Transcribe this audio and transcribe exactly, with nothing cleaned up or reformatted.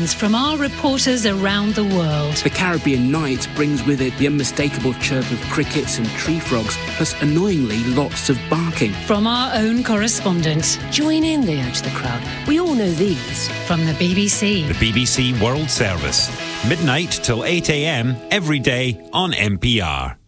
reactions from our reporters around the world. The Caribbean night brings with it the unmistakable chirp of crickets and tree frogs, plus annoyingly lots of barking. From our own correspondent. Join in, they urge the crowd. We all know these. From the B B C. The B B C World Service. Midnight till eight a.m. every day on N P R.